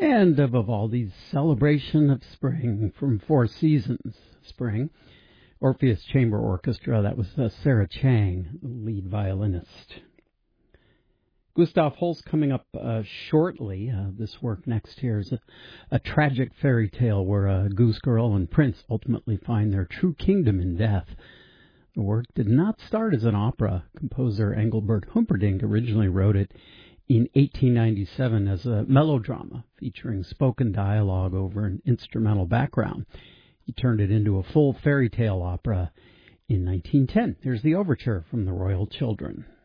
And of Vivaldi's Celebration of Spring from Four Seasons Spring, Orpheus Chamber Orchestra. That was Sarah Chang, the lead violinist. Gustav Holst coming up shortly. This work next here is a tragic fairy tale where a goose girl and prince ultimately find their true kingdom in death. The work did not start as an opera. Composer Engelbert Humperdinck originally wrote it in 1897 as a melodrama featuring spoken dialogue over an instrumental background. He turned it into a full fairy tale opera in 1910. Here's the overture from the Royal Children.